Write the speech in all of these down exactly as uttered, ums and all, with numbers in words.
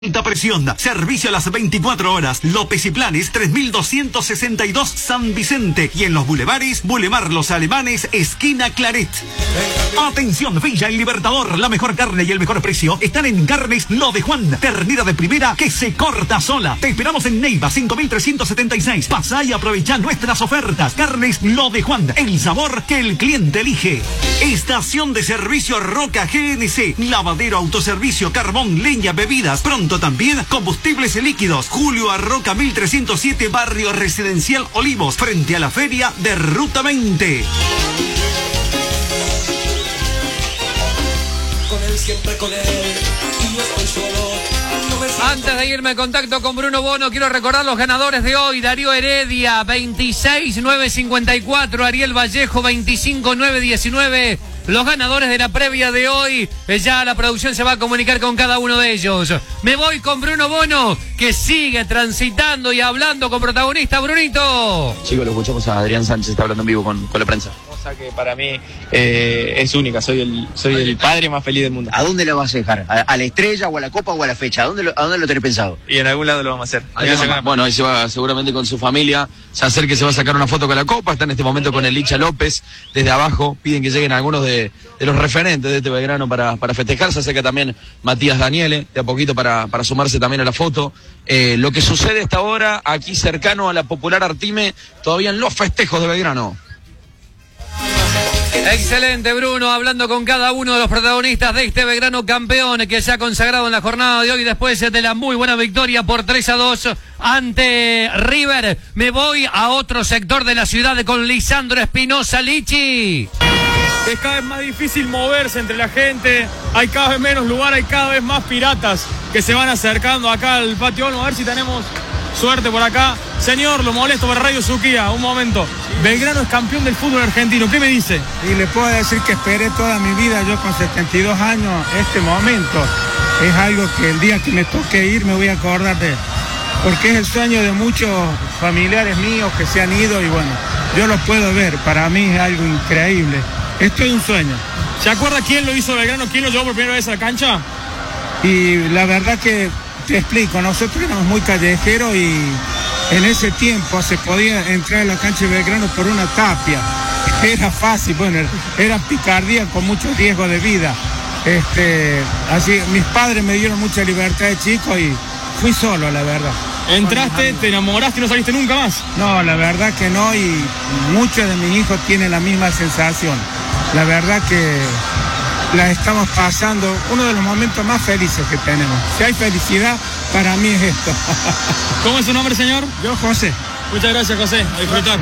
Alta presión, servicio a las veinticuatro horas, López y Planes, tres mil doscientos sesenta y dos San Vicente, y en los bulevares, Boulevard Los Alemanes, esquina Claret. Atención, Villa El Libertador, la mejor carne y el mejor precio están en Carnes Lo de Juan, ternera de primera que se corta sola. Te esperamos en Neiva, cinco mil trescientos setenta y seis. Pasá y aprovecha nuestras ofertas. Carnes Lo de Juan, el sabor que el cliente elige. Estación de servicio Roca G N C, lavadero, autoservicio, carbón, leña, bebidas, pronto también combustibles líquidos. Julio Arroca mil trescientos siete, barrio residencial Olivos, frente a la feria de Ruta veinte. Con él, siempre con él, y yo estoy solo. Antes de irme en contacto con Bruno Bono, quiero recordar los ganadores de hoy. Darío Heredia, veintiséis mil novecientos cincuenta y cuatro. Ariel Vallejo, veinticinco mil novecientos diecinueve. Los ganadores de la previa de hoy. Ya la producción se va a comunicar con cada uno de ellos. Me voy con Bruno Bono, que sigue transitando y hablando con protagonista. Brunito. Chicos, lo escuchamos a Adrián Sánchez, está hablando en vivo con, con la prensa. Cosa que para mí eh, es única, soy el soy el padre más feliz del mundo. ¿A dónde lo vas a dejar? ¿A, a la estrella o a la copa o a la fecha? ¿A dónde lo, a dónde lo tenés pensado? Y en algún lado lo vamos a hacer. Además, bueno, ahí se va seguramente con su familia, se acerca que se va a sacar una foto con la copa, está en este momento con el Licha López, desde abajo, piden que lleguen algunos de, de los referentes de este Belgrano para, para festejar, se acerca también Matías Daniele, de a poquito para, para sumarse también a la foto. Eh, lo que sucede hasta ahora, aquí cercano a la popular Artime, todavía en los festejos de Belgrano. Excelente, Bruno, hablando con cada uno de los protagonistas de este Belgrano campeón que se ha consagrado en la jornada de hoy después de la muy buena victoria por tres a dos ante River. Me voy a otro sector de la ciudad con Lisandro Espinosa. Lichi. Es cada vez más difícil moverse entre la gente, hay cada vez menos lugar, hay cada vez más piratas que se van acercando acá al patio Olmo. A ver si tenemos suerte por acá. Señor, lo molesto por Radio Suquía, un momento. Belgrano es campeón del fútbol argentino, ¿qué me dice? Y le puedo decir que esperé toda mi vida, yo con setenta y dos años, este momento. Es algo que el día que me toque ir me voy a acordar de, porque es el sueño de muchos familiares míos que se han ido y bueno, yo lo puedo ver, para mí es algo increíble. Esto es un sueño. ¿Se acuerda quién lo hizo Belgrano? ¿Quién lo llevó por primera vez a la cancha? Y la verdad que te explico, nosotros éramos muy callejeros y en ese tiempo se podía entrar a la cancha de Belgrano por una tapia. Era fácil, bueno, era picardía con mucho riesgo de vida. Este, así, mis padres me dieron mucha libertad de chico y fui solo, la verdad. ¿Entraste, te enamoraste y no saliste nunca más? No, la verdad que no, y muchos de mis hijos tienen la misma sensación. La verdad que la estamos pasando, uno de los momentos más felices que tenemos. Si hay felicidad, para mí es esto. ¿Cómo es su nombre, señor? Yo, José. Muchas gracias, José. A disfrutar.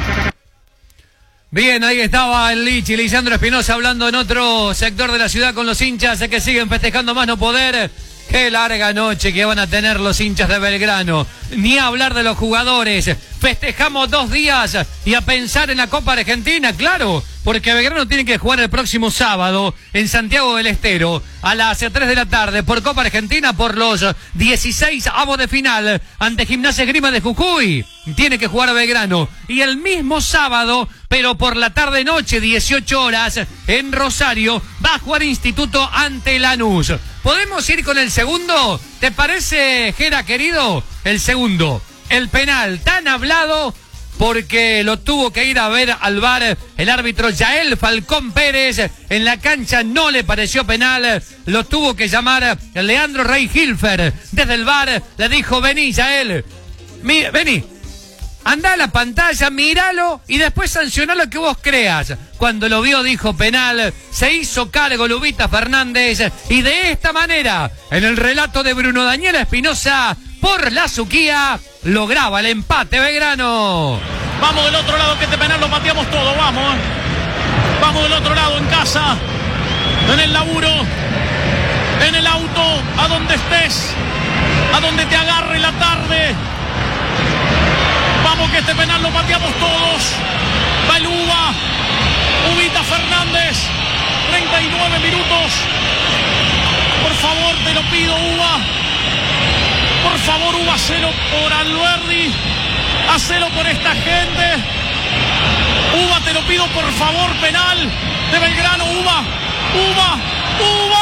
Bien, ahí estaba el Lichi, Lisandro Espinosa, hablando en otro sector de la ciudad con los hinchas que siguen festejando más no poder. Qué larga noche que van a tener los hinchas de Belgrano. Ni hablar de los jugadores. Festejamos dos días y a pensar en la Copa Argentina, claro, porque Belgrano tiene que jugar el próximo sábado en Santiago del Estero a las tres de la tarde por Copa Argentina por los dieciséis avos de final ante Gimnasia Esgrima de Jujuy. Tiene que jugar Belgrano. Y el mismo sábado, pero por la tarde-noche, dieciocho horas, en Rosario, va a jugar Instituto ante Lanús. ¿Podemos ir con el segundo? ¿Te parece, Jera, querido? El segundo. El penal tan hablado porque lo tuvo que ir a ver al V A R el árbitro Yael Falcón Pérez. En la cancha no le pareció penal, lo tuvo que llamar Leandro Rey Hilfer. Desde el V A R le dijo: vení, Yael, mi, vení, andá a la pantalla, míralo y después sancioná lo que vos creas. Cuando lo vio dijo penal, se hizo cargo Lubita Fernández y de esta manera, en el relato de Bruno Daniel Espinosa, por la Suquía, lograba el empate Belgrano. Vamos del otro lado, que este penal lo pateamos todo, vamos. Vamos del otro lado, en casa, en el laburo, en el auto, a donde estés, a donde te agarre la tarde. Vamos, que este penal lo pateamos todos. Va el Uva, Ubita Fernández, treinta y nueve minutos. Por favor, te lo pido, Uva. Por favor, Uva, hacelo por Alberdi, hacelo por esta gente. Uva, te lo pido, por favor, penal de Belgrano, Uva, Uva, Uva.